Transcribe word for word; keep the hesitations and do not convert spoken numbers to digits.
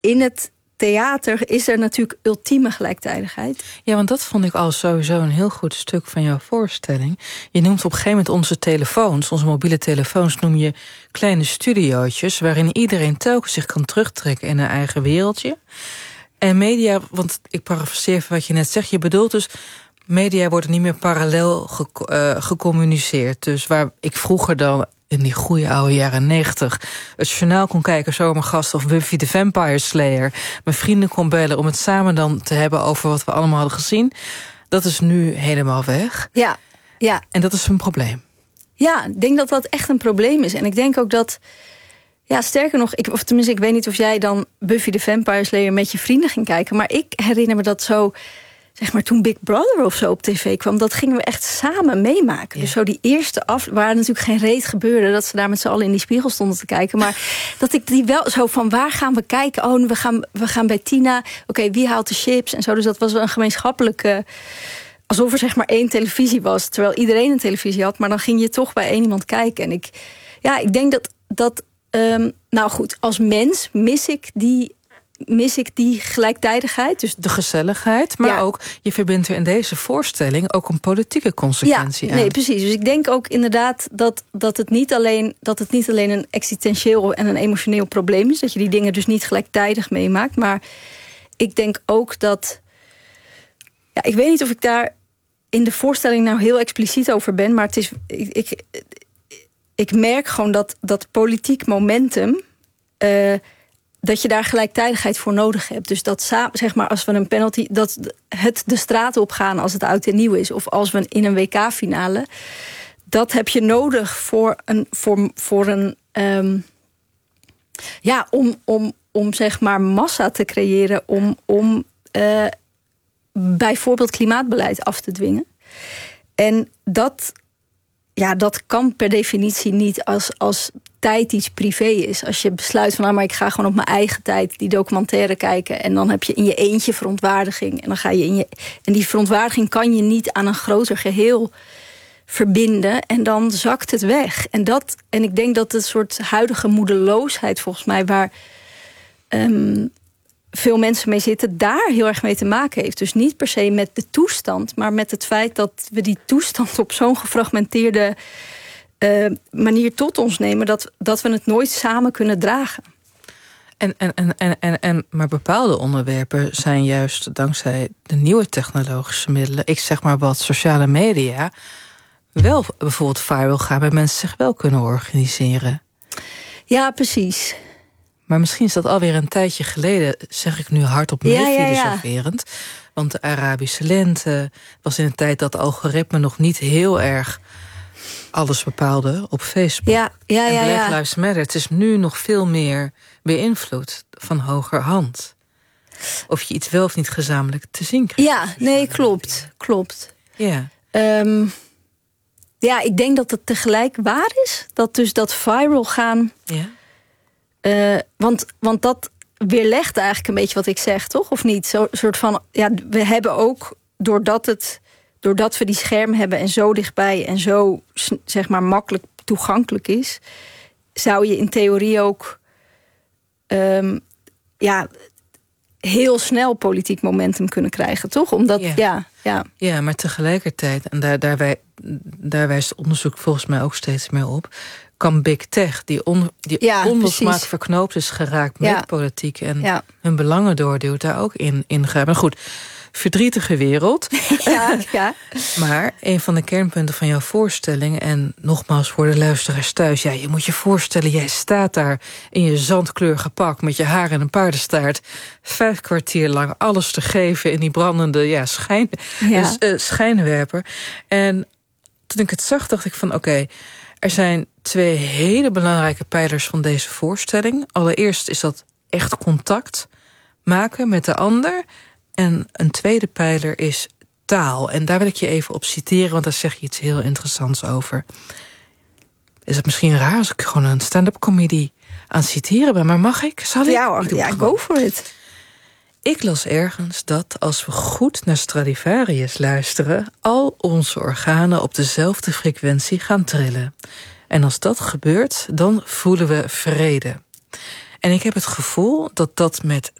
in het theater is er natuurlijk ultieme gelijktijdigheid. Ja, want dat vond ik al sowieso een heel goed stuk van jouw voorstelling. Je noemt op een gegeven moment onze telefoons, onze mobiele telefoons, noem je kleine studiootjes, waarin iedereen telkens zich kan terugtrekken in een eigen wereldje. En media, want ik parafraseer even wat je net zegt, je bedoelt dus, media worden niet meer parallel ge- uh, gecommuniceerd. Dus waar ik vroeger dan in die goede oude jaren negentig het journaal kon kijken, Zomergast of Buffy the Vampire Slayer, mijn vrienden kon bellen om het samen dan te hebben over wat we allemaal hadden gezien. Dat is nu helemaal weg. Ja, ja. En dat is een probleem. Ja, ik denk dat dat echt een probleem is. En ik denk ook dat, ja, sterker nog, ik, of tenminste, ik weet niet of jij dan Buffy the Vampire Slayer met je vrienden ging kijken, maar ik herinner me dat zo, zeg maar, toen Big Brother of zo op tv kwam, dat gingen we echt samen meemaken. Ja. Dus zo die eerste af, waar natuurlijk geen reet gebeurde, dat ze daar met z'n allen in die spiegel stonden te kijken. Maar dat ik die wel zo van, waar gaan we kijken? Oh, we gaan, we gaan bij Tina. Oké, okay, wie haalt de chips? En zo, dus dat was wel een gemeenschappelijke, alsof er zeg maar één televisie was, terwijl iedereen een televisie had, maar dan ging je toch bij één iemand kijken. En ik, ja, ik denk dat, dat um, nou goed, als mens mis ik die mis ik die gelijktijdigheid. Dus de gezelligheid, maar ja, ook, je verbindt er in deze voorstelling ook een politieke consequentie ja, aan. Nee, precies. Dus ik denk ook inderdaad dat, dat, het niet alleen, dat het niet alleen een existentieel en een emotioneel probleem is, dat je die dingen dus niet gelijktijdig meemaakt, maar ik denk ook dat, ja, ik weet niet of ik daar in de voorstelling nou heel expliciet over ben, maar het is, ik, ik, ik merk gewoon dat, dat politiek momentum, Uh, dat je daar gelijktijdigheid voor nodig hebt. Dus dat, zeg maar, als we een penalty, dat het de straat op gaan als het oud en nieuw is, of als we in een W K-finale, dat heb je nodig voor een, voor, voor een, um, ja, om, om, om zeg maar massa te creëren, om, om uh, bijvoorbeeld klimaatbeleid af te dwingen. En dat, ja, dat kan per definitie niet als, als tijd iets privé is. Als je besluit van, nou, maar ik ga gewoon op mijn eigen tijd die documentaire kijken, en dan heb je in je eentje verontwaardiging, en dan ga je in je, en die verontwaardiging kan je niet aan een groter geheel verbinden, en dan zakt het weg. En dat, en ik denk dat het soort huidige moedeloosheid, volgens mij, waar um, veel mensen mee zitten, daar heel erg mee te maken heeft. Dus niet per se met de toestand, maar met het feit dat we die toestand op zo'n gefragmenteerde Uh, manier tot ons nemen, dat, dat we het nooit samen kunnen dragen. En, en, en, en, en, en, maar bepaalde onderwerpen zijn juist dankzij de nieuwe technologische middelen, ik zeg maar wat, sociale media, wel bijvoorbeeld viral gaan, waar mensen zich wel kunnen organiseren. Ja, precies. Maar misschien is dat alweer een tijdje geleden, zeg ik nu hardop mee, ja, ja, ja. filosoferend. Want de Arabische lente was in een tijd dat algoritme nog niet heel erg alles bepaalde op Facebook. Ja, ja, ja, en Black ja. Lives Matter, het is nu nog veel meer beïnvloed van hogerhand. Of je iets wel of niet gezamenlijk te zien krijgt. Ja, nee, klopt. Klopt. Ja. Um, ja, ik denk dat het tegelijk waar is. Dat dus dat viral gaan. Ja. Uh, want, want dat weerlegt eigenlijk een beetje wat ik zeg, toch? Of niet? Zo'n soort van, ja, we hebben ook, doordat het doordat we die scherm hebben en zo dichtbij en zo, zeg maar, makkelijk toegankelijk is, zou je in theorie ook um, ja, heel snel politiek momentum kunnen krijgen, toch? Omdat, ja, ja, ja. ja maar tegelijkertijd, en daar, daar, wij, daar wijst onderzoek volgens mij ook steeds meer op, kan Big Tech, die, on, die ja, onlosmaak verknoopt is geraakt met ja. politiek en ja. hun belangen doorduwt, daar ook in, in gaan. Maar goed, verdrietige wereld. Ja, ja. Maar een van de kernpunten van jouw voorstelling, en nogmaals voor de luisteraars thuis, ja, je moet je voorstellen, jij staat daar in je zandkleurige pak met je haar en een paardenstaart, vijf kwartier lang alles te geven in die brandende ja, schijn, ja. uh, schijnwerper. En toen ik het zag, dacht ik van oké, okay, er zijn twee hele belangrijke pijlers van deze voorstelling. Allereerst is dat echt contact maken met de ander. En een tweede pijler is taal. En daar wil ik je even op citeren, want daar zeg je iets heel interessants over. Is het misschien raar als ik gewoon een stand-up comedy aan het citeren ben? Maar mag ik? Zal ik? Ja hoor, ja, go for it. Ik las ergens dat als we goed naar Stradivarius luisteren, al onze organen op dezelfde frequentie gaan trillen. En als dat gebeurt, dan voelen we vrede. En ik heb het gevoel dat dat met